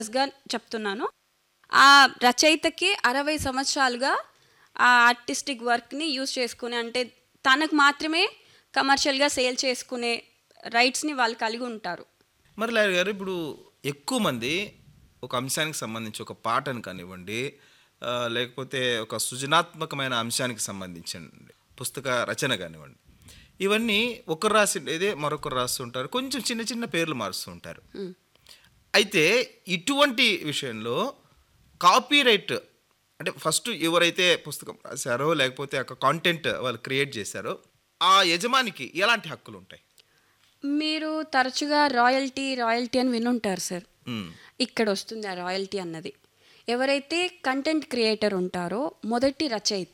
గా చెప్తున్నాను. ఆ రచయితకి 60 సంవత్సరాలుగా ఆ ఆర్టిస్టిక్ వర్క్‌ని యూజ్ చేసుకుని అంటే తనకు మాత్రమే కమర్షియల్‌గా సేల్ చేసుకునే రైట్స్‌ని వాళ్ళు కలిగి ఉంటారు. మరి లాయర్ గారు ఇప్పుడు ఎక్కువ మంది ఒక అంశానికి సంబంధించి ఒక పాటను కానివ్వండి, లేకపోతే ఒక సృజనాత్మకమైన అంశానికి సంబంధించండి పుస్తక రచన కానివ్వండి, ఇవన్నీ ఒకరు రాసిండేదే మరొకరు రాస్తుంటారు, కొంచెం చిన్న చిన్న పేర్లు మారుస్తూ ఉంటారు. హ్మ్. అయితే ఇటువంటి విషయంలో కాపీరైట్ అంటే ఫస్ట్ ఎవరైతే పుస్తకం రాశారో లేకపోతే ఆ కాంటెంట్ వాళ్ళు క్రియేట్ చేశారో ఆ యజమానికి ఎలాంటి హక్కులు ఉంటాయి? మీరు తరచుగా రాయల్టీ అని వినుంటారు సార్. మ్మ్. ఇక్కడొస్తుంది ఆ రాయల్టీ అన్నది. ఎవరైతే కంటెంట్ క్రియేటర్ ఉంటారో మొదటి రచయిత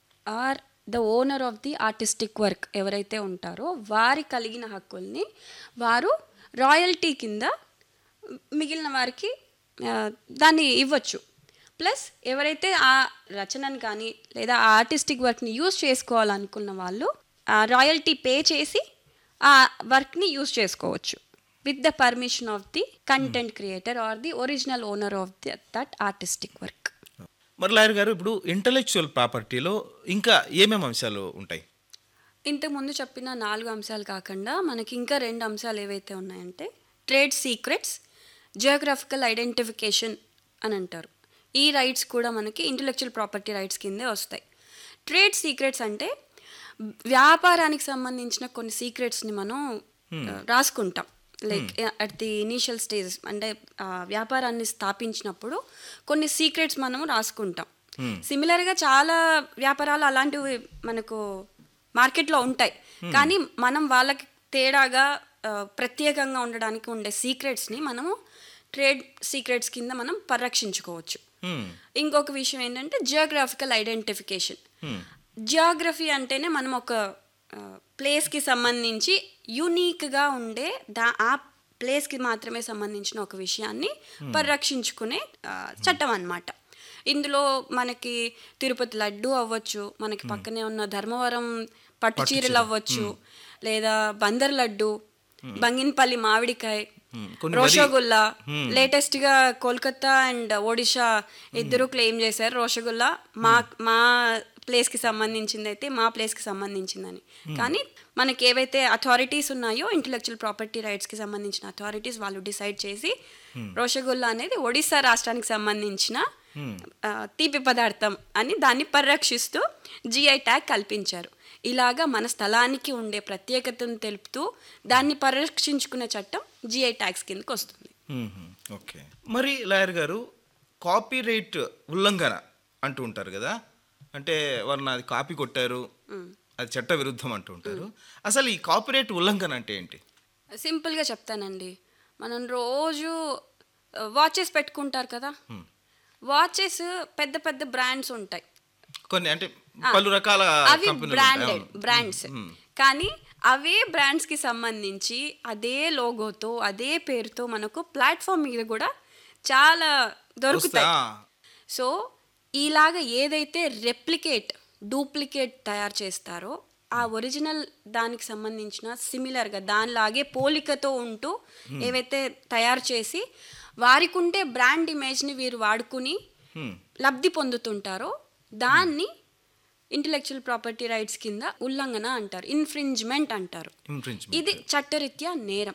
are the owner of the artistic work ఎవరైతే ఉంటారో వారి కలిగిన హక్కుల్ని వారు రాయల్టీ కింద మిగిలిన వారికి ఆ, దాన్ని ఇవ్వచ్చు. ప్లస్ ఎవరైతే ఆ రచనను కానీ లేదా ఆ ఆర్టిస్టిక్ వర్క్ని యూజ్ చేసుకోవాలనుకున్న వాళ్ళు ఆ రాయల్టీ పే చేసి ఆ వర్క్ని యూజ్ చేసుకోవచ్చు with the permission of the content creator are the original owner of that artistic work. మరి లాయర్ గారు ఇప్పుడు ఇంటలెక్చువల్ ప్రాపర్టీలో ఇంకా ఏమేమి అంశాలు ఉంటాయి? ఇంతకుముందు చెప్పిన 4 అంశాలు కాకుండా మనకి ఇంకా 2 అంశాలు ఏవైతే ఉన్నాయంటే ట్రేడ్ సీక్రెట్స్, జియోగ్రాఫికల్ ఐడెంటిఫికేషన్ అని అంటారు. ఈ రైట్స్ కూడా మనకి ఇంటలెక్చువల్ ప్రాపర్టీ రైట్స్ కిందే వస్తాయి. ట్రేడ్ సీక్రెట్స్ అంటే వ్యాపారానికి సంబంధించిన కొన్ని సీక్రెట్స్ని మనం రాసుకుంటాం. Like at the initial stages అంటే వ్యాపారాన్ని స్థాపించినప్పుడు కొన్ని సీక్రెట్స్ మనము రాసుకుంటాం. సిమిలర్గా చాలా వ్యాపారాలు అలాంటివి మనకు మార్కెట్లో ఉంటాయి. కానీ మనం వాళ్ళకి తేడాగా ప్రత్యేకంగా ఉండడానికి ఉండే సీక్రెట్స్ని మనము ట్రేడ్ సీక్రెట్స్ కింద మనం పరిరక్షించుకోవచ్చు. ఇంకొక విషయం ఏంటంటే జియోగ్రాఫికల్ ఐడెంటిఫికేషన్. జియోగ్రఫీ అంటేనే మనం ఒక ప్లేస్కి సంబంధించి యూనిక్గా ఉండే ఆ ప్లేస్కి మాత్రమే సంబంధించిన ఒక విషయాన్ని పరిరక్షించుకునే చట్టం అన్నమాట. ఇందులో మనకి తిరుపతి లడ్డు అవ్వచ్చు, మనకి పక్కనే ఉన్న ధర్మవరం పట్టు చీరలు అవ్వచ్చు, లేదా బందర్ లడ్డు, బంగినపల్లి మామిడికాయ, రోషగుల్లా. లేటెస్ట్గా కోల్కతా అండ్ ఒడిషా ఇద్దరు క్లెయిమ్ చేశారు రోషగుల్లా మా ప్లేస్కి సంబంధించింది అయితే మా ప్లేస్కి సంబంధించిందని. కానీ మనకి ఏవైతే అథారిటీస్ ఉన్నాయో ఇంటలెక్చువల్ ప్రాపర్టీ రైట్స్కి సంబంధించిన అథారిటీస్ వాళ్ళు డిసైడ్ చేసి రోషగుల్లా అనేది ఒడిశా రాష్ట్రానికి సంబంధించిన తీపి పదార్థం అని దాన్ని పరిరక్షిస్తూ జిఐ ట్యాగ్ కల్పించారు. ఇలాగా మన స్థలానికి ఉండే ప్రత్యేకతను తెలుపుతూ దాన్ని పరిరక్షించుకునే చట్టం జిఐ ట్యాగ్స్ కిందకి వస్తుంది. ఓకే. మరి లాయర్ గారు కాపీరైట్ ఉల్లంఘన అంటూ ఉంటారు కదా, అంటే వాళ్ళు నాది కాపీ కొట్టారు, అది చట్ట విరుద్ధం అంటూ ఉంటారు. అసలు ఈ కాపీరైట్ ఉల్లంఘన అంటే ఏంటి? సింపుల్గా చెప్తానండి. మనం రోజు వాచెస్ పెట్టుకుంటారు కదా, వాచెస్ పెద్ద పెద్ద బ్రాండ్స్ ఉంటాయి, కొన్ని అంటే పలు రకాల అవి బ్రాండ్స్. కానీ అవే బ్రాండ్స్కి సంబంధించి అదే లోగోతో అదే పేరుతో మనకు ప్లాట్ఫామ్ మీద కూడా చాలా దొరుకుతాయి. సో ఇలాగ ఏదైతే డూప్లికేట్ తయారు చేస్తారో ఆ ఒరిజినల్ దానికి సంబంధించిన సిమిలర్గా దానిలాగే పోలికతో ఉంటూ ఏవైతే తయారు చేసి వారికి ఉంటే బ్రాండ్ ఇమేజ్ని వీరు వాడుకుని లబ్ధి పొందుతుంటారో దాన్ని ఇంటలెక్చువల్ ప్రాపర్టీ రైట్స్ కింద ఉల్లంఘన అంటారు, ఇన్ఫ్రింజ్మెంట్ అంటారు. ఇది చట్టరీత్యా నేరం.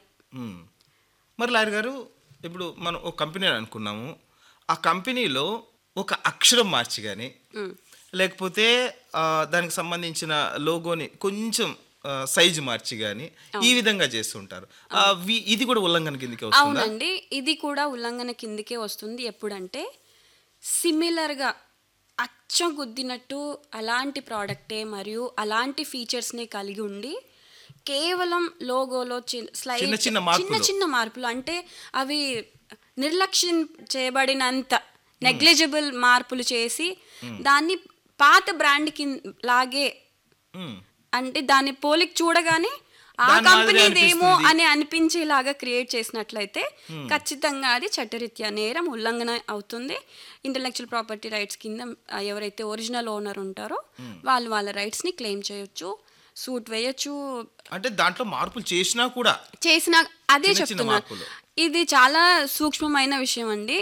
మరి లాయర్ గారు ఇప్పుడు మనం ఒక కంపెనీ అనుకున్నాము, ఆ కంపెనీలో ఒక అక్షరం మార్చి కానీ లేకపోతే దానికి సంబంధించిన లోగోని కొంచెం సైజు మార్చి కానీ ఈ విధంగా చేస్తుంటారు, ఇది కూడా ఉల్లంఘన కిందకే వస్తుంది? అవునండి, ఇది కూడా ఉల్లంఘన కిందకే వస్తుంది. ఎప్పుడంటే సిమిలర్గా అచ్చం గుద్దినట్టు అలాంటి ప్రోడక్టే మరియు అలాంటి ఫీచర్స్ని కలిగి ఉండి కేవలం లోగోలో చిన్న చిన్న మార్పులు అంటే అవి నిర్లక్ష్యం చేయబడినంత నెగ్లిజిబుల్ మార్పులు చేసి దాన్ని పాత బ్రాండ్ లాగే అంటే దాని పోలిక చూడగానే ఆ కంపెనీదేమో అని అనిపించేలాగా క్రియేట్ చేసినట్లయితే ఖచ్చితంగా అది చట్టరీత్యా నేరం, ఉల్లంఘన అవుతుంది. ఇంటలెక్చువల్ ప్రాపర్టీ రైట్స్ కింద ఎవరైతే ఒరిజినల్ ఓనర్ ఉంటారో వాళ్ళు వాళ్ళ రైట్స్ని క్లెయిమ్ చేయొచ్చు. సూట్ వేయచ్చు, అంటే దాంట్లో మార్పులు చేసినా కూడా చేసిన అదే చిన్న చిన్న చెప్తున్నా. మార్పులు. ఇది చాలా సూక్ష్మమైన విషయం అండి.